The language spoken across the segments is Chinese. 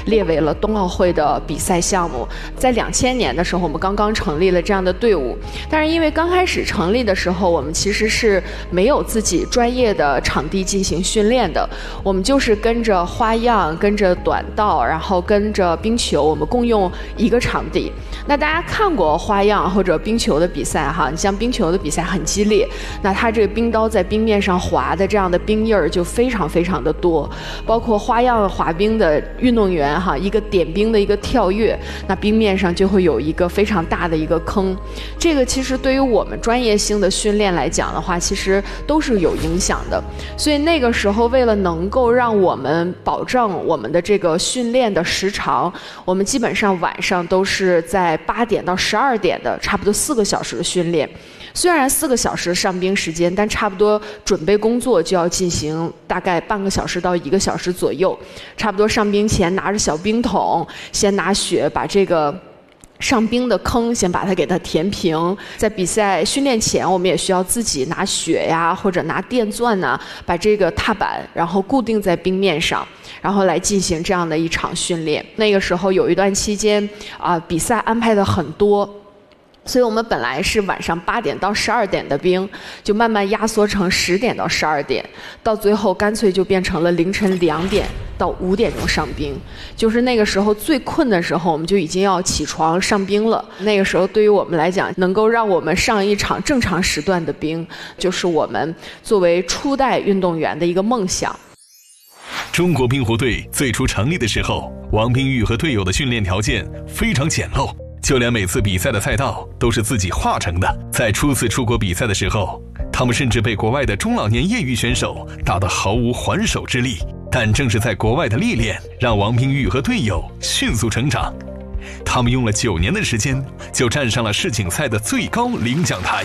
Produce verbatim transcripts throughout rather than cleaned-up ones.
列为了冬奥会的比赛项目。在两千年的时候，我们刚刚成立了这样的队伍，但是因为刚开始成立的时候，我们其实是没有自己专业的场地进行训练的，我们就是跟着花样、跟着短道，然后跟着冰球，我们共用一个场地。那大家看过花样或者冰球的比赛哈，你像冰球的比赛很激烈，那它这个冰刀在冰面上滑的这样的冰印儿就非常非常的多，包括花样滑冰的运动员哈，一个点冰的一个跳跃，那冰面上就会有一个非常大的一个坑。这个其实对于我们专业性的训练来讲的话，其实都是有影响的。所以那个时候为了能够让我们保证我们的这个训练的时长，我们基本上晚上都是在八点到十二点的差不多四个小时的训练。虽然四个小时上冰时间，但差不多准备工作就要进行大概半个小时到一个小时左右。差不多上冰前拿着小冰桶，先拿雪把这个上冰的坑先把它给它填平。在比赛训练前，我们也需要自己拿雪呀或者拿电钻呐，把这个踏板然后固定在冰面上，然后来进行这样的一场训练。那个时候有一段期间啊、呃，比赛安排的很多。所以我们本来是晚上八点到十二点的冰，就慢慢压缩成十点到十二点，到最后干脆就变成了凌晨两点到五点钟上冰。就是那个时候最困的时候，我们就已经要起床上冰了。那个时候对于我们来讲，能够让我们上一场正常时段的冰，就是我们作为初代运动员的一个梦想。 中国冰壶队最初成立的时候，王冰玉和队友的训练条件非常简陋，就连每次比赛的赛道都是自己画成的。在初次出国比赛的时候，他们甚至被国外的中老年业余选手打得毫无还手之力。但正是在国外的历练，让王冰玉和队友迅速成长。他们用了九年的时间，就站上了世锦赛的最高领奖台。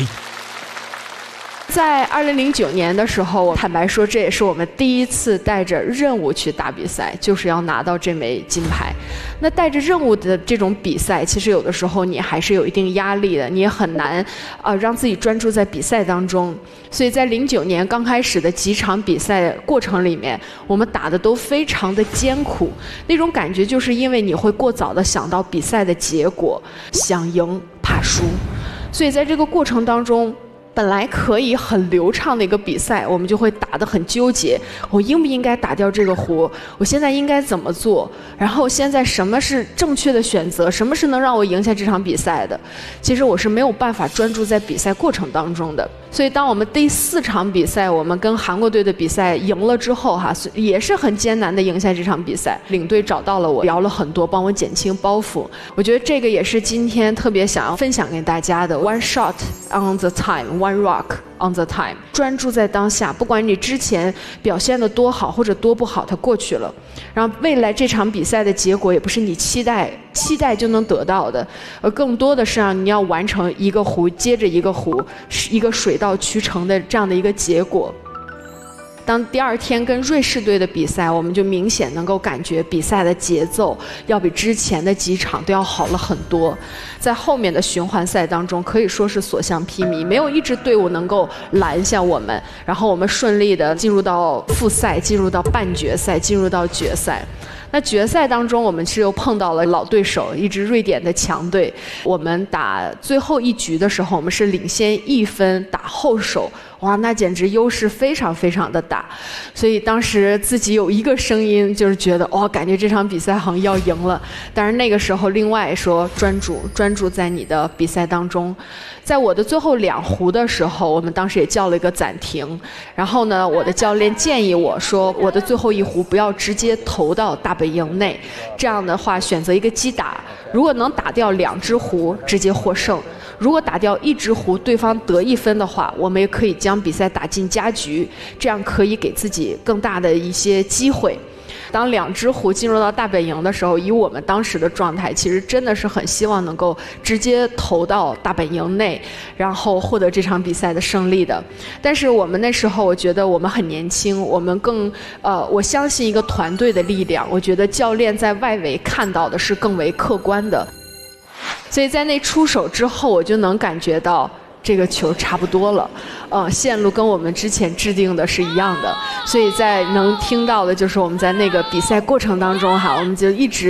在二零零九年的时候，我坦白说，这也是我们第一次带着任务去打比赛，就是要拿到这枚金牌。那带着任务的这种比赛，其实有的时候你还是有一定压力的，你也很难啊、呃、让自己专注在比赛当中。所以在零九年刚开始的几场比赛过程里面，我们打的都非常的艰苦，那种感觉就是因为你会过早的想到比赛的结果，想赢怕输，所以在这个过程当中，本来可以很流畅的一个比赛，我们就会打得很纠结，我应不应该打掉这个壶，我现在应该怎么做，然后现在什么是正确的选择，什么是能让我赢下这场比赛的。其实我是没有办法专注在比赛过程当中的。所以当我们第四场比赛我们跟韩国队的比赛赢了之后哈，也是很艰难的赢下这场比赛，领队找到了我，聊了很多，帮我减轻包袱。我觉得这个也是今天特别想要分享给大家的 One shot on the time One rock on the time， 专注在当下，不管你之前表现得多好或者多不好，它过去了。然后未来这场比赛的结果也不是你期待期待就能得到的，而更多的是让你要完成一个壶接着一个壶，一个水到渠成的这样的一个结果。当第二天跟瑞士队的比赛，我们就明显能够感觉比赛的节奏要比之前的几场都要好了很多。在后面的循环赛当中，可以说是所向披靡，没有一支队伍能够拦下我们，然后我们顺利的进入到复赛，进入到半决赛，进入到决赛。那决赛当中，我们是又碰到了老对手，一支瑞典的强队。我们打最后一局的时候，我们是领先一分，打后手，哇，那简直优势非常非常的大。所以当时自己有一个声音，就是觉得哦，感觉这场比赛好像要赢了。但是那个时候，另外说专注，专注在你的比赛当中。在我的最后两壶的时候，我们当时也叫了一个暂停。然后呢，我的教练建议我说，我的最后一壶不要直接投到大本营内，这样的话选择一个击打，如果能打掉两只壶，直接获胜；如果打掉一只壶，对方得一分的话，我们也可以将比赛打进加局，这样可以给自己更大的一些机会。当两只壶进入到大本营的时候，以我们当时的状态，其实真的是很希望能够直接投到大本营内，然后获得这场比赛的胜利的。但是我们那时候，我觉得我们很年轻，我们更呃，我相信一个团队的力量。我觉得教练在外围看到的是更为客观的，所以在那出手之后，我就能感觉到这个球差不多了，呃，线路跟我们之前制定的是一样的，所以在能听到的就是我们在那个比赛过程当中哈，我们就一直